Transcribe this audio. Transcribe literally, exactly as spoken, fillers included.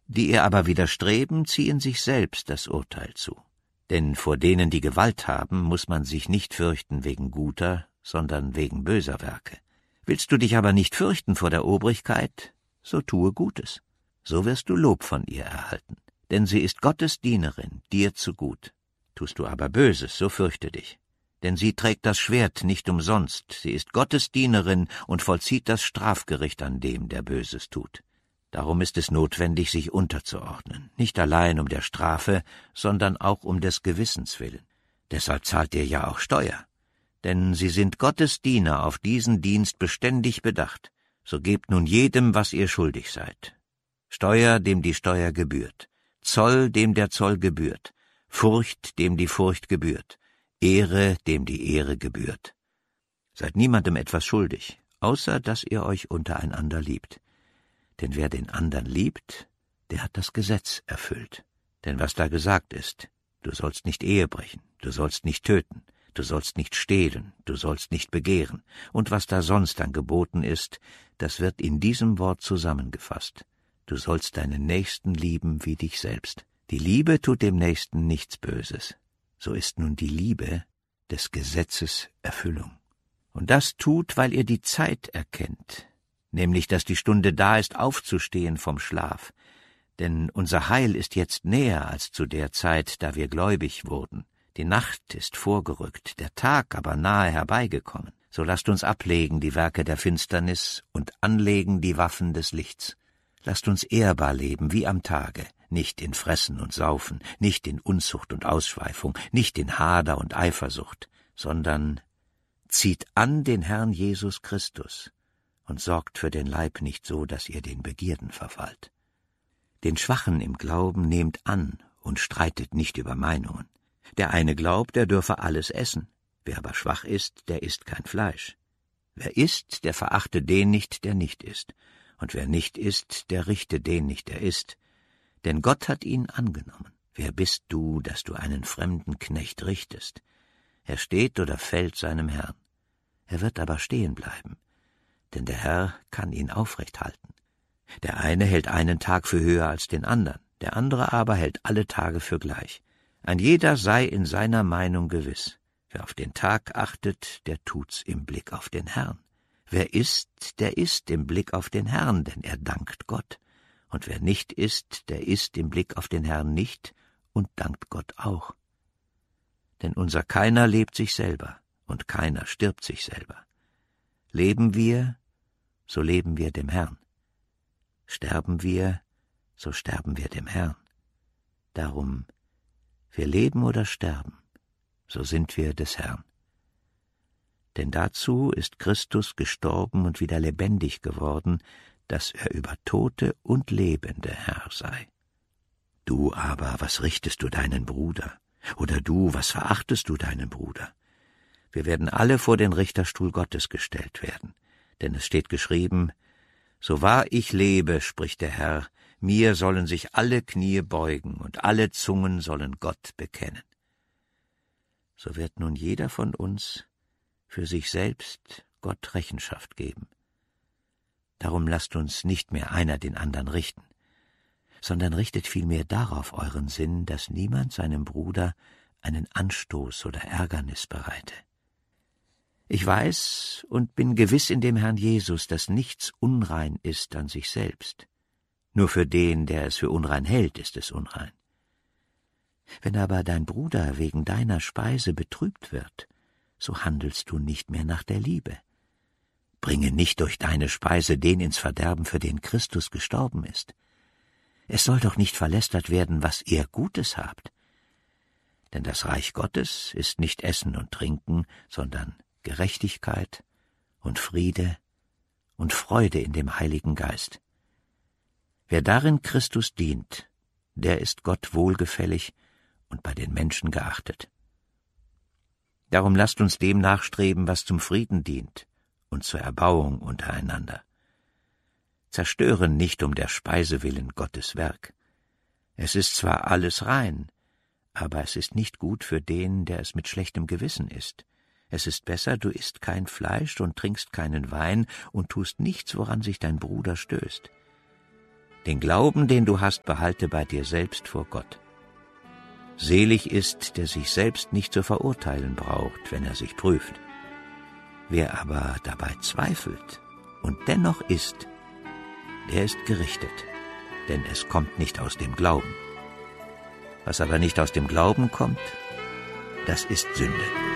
Die ihr aber widerstreben, ziehen sich selbst das Urteil zu. Denn vor denen, die Gewalt haben, muss man sich nicht fürchten wegen guter, sondern wegen böser Werke. Willst du dich aber nicht fürchten vor der Obrigkeit, so tue Gutes. So wirst du Lob von ihr erhalten. Denn sie ist Gottes Dienerin, dir zugut. Tust du aber Böses, so fürchte dich. Denn sie trägt das Schwert nicht umsonst. Sie ist Gottes Dienerin und vollzieht das Strafgericht an dem, der Böses tut. Darum ist es notwendig, sich unterzuordnen, nicht allein um der Strafe, sondern auch um des Gewissens willen. Deshalb zahlt ihr ja auch Steuer. Denn sie sind Gottes Diener, auf diesen Dienst beständig bedacht. So gebt nun jedem, was ihr schuldig seid. Steuer, dem die Steuer gebührt. Zoll, dem der Zoll gebührt. Furcht, dem die Furcht gebührt. Ehre, dem die Ehre gebührt. Seid niemandem etwas schuldig, außer dass ihr euch untereinander liebt. Denn wer den andern liebt, der hat das Gesetz erfüllt. Denn was da gesagt ist, du sollst nicht Ehe brechen, du sollst nicht töten, du sollst nicht stehlen, du sollst nicht begehren, und was da sonst an geboten ist, das wird in diesem Wort zusammengefasst. Du sollst deinen Nächsten lieben wie dich selbst. Die Liebe tut dem Nächsten nichts Böses. So ist nun die Liebe des Gesetzes Erfüllung. Und das tut, weil ihr die Zeit erkennt, nämlich, dass die Stunde da ist, aufzustehen vom Schlaf. Denn unser Heil ist jetzt näher als zu der Zeit, da wir gläubig wurden. Die Nacht ist vorgerückt, der Tag aber nahe herbeigekommen. So lasst uns ablegen die Werke der Finsternis und anlegen die Waffen des Lichts. Lasst uns ehrbar leben wie am Tage, nicht in Fressen und Saufen, nicht in Unzucht und Ausschweifung, nicht in Hader und Eifersucht, sondern zieht an den Herrn Jesus Christus und sorgt für den Leib nicht so, dass ihr den Begierden verfallt. Den Schwachen im Glauben nehmt an und streitet nicht über Meinungen. Der eine glaubt, er dürfe alles essen, wer aber schwach ist, der isst kein Fleisch. Wer isst, der verachte den nicht, der nicht isst, und wer nicht isst, der richte den nicht, der isst. Denn Gott hat ihn angenommen. Wer bist du, dass du einen fremden Knecht richtest? Er steht oder fällt seinem Herrn. Er wird aber stehen bleiben, denn der Herr kann ihn aufrecht halten. Der eine hält einen Tag für höher als den anderen, der andere aber hält alle Tage für gleich. Ein jeder sei in seiner Meinung gewiss. Wer auf den Tag achtet, der tut's im Blick auf den Herrn. Wer isst, der isst im Blick auf den Herrn, denn er dankt Gott. Und wer nicht isst, der isst im Blick auf den Herrn nicht und dankt Gott auch. Denn unser keiner lebt sich selber, und keiner stirbt sich selber. Leben wir, so leben wir dem Herrn. Sterben wir, so sterben wir dem Herrn. Darum, wir leben oder sterben, so sind wir des Herrn. Denn dazu ist Christus gestorben und wieder lebendig geworden, dass er über Tote und Lebende Herr sei. Du aber, was richtest du deinen Bruder? Oder du, was verachtest du deinen Bruder? Wir werden alle vor den Richterstuhl Gottes gestellt werden. Denn es steht geschrieben, so wahr ich lebe, spricht der Herr, mir sollen sich alle Knie beugen und alle Zungen sollen Gott bekennen. So wird nun jeder von uns für sich selbst Gott Rechenschaft geben. Darum lasst uns nicht mehr einer den anderen richten, sondern richtet vielmehr darauf euren Sinn, dass niemand seinem Bruder einen Anstoß oder Ärgernis bereite. Ich weiß und bin gewiss in dem Herrn Jesus, dass nichts unrein ist an sich selbst. Nur für den, der es für unrein hält, ist es unrein. Wenn aber dein Bruder wegen deiner Speise betrübt wird, so handelst du nicht mehr nach der Liebe. Bringe nicht durch deine Speise den ins Verderben, für den Christus gestorben ist. Es soll doch nicht verlästert werden, was ihr Gutes habt. Denn das Reich Gottes ist nicht Essen und Trinken, sondern Gerechtigkeit und Friede und Freude in dem Heiligen Geist. Wer darin Christus dient, der ist Gott wohlgefällig und bei den Menschen geachtet. Darum lasst uns dem nachstreben, was zum Frieden dient und zur Erbauung untereinander. Zerstören nicht um der Speise willen Gottes Werk. Es ist zwar alles rein, aber es ist nicht gut für den, der es mit schlechtem Gewissen isst. Es ist besser, du isst kein Fleisch und trinkst keinen Wein und tust nichts, woran sich dein Bruder stößt. Den Glauben, den du hast, behalte bei dir selbst vor Gott. Selig ist, der sich selbst nicht zu verurteilen braucht, wenn er sich prüft. Wer aber dabei zweifelt und dennoch isst, der ist gerichtet, denn es kommt nicht aus dem Glauben. Was aber nicht aus dem Glauben kommt, das ist Sünde.